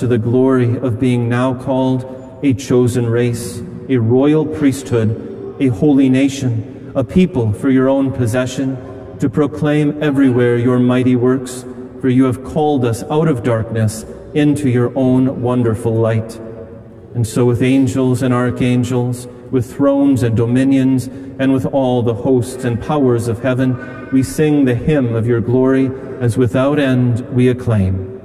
to the glory of being now called a chosen race, a royal priesthood, a holy nation, a people for your own possession, to proclaim everywhere your mighty works, for you have called us out of darkness into your own wonderful light. And so with angels and archangels, with thrones and dominions, and with all the hosts and powers of heaven, we sing the hymn of your glory, as without end we acclaim.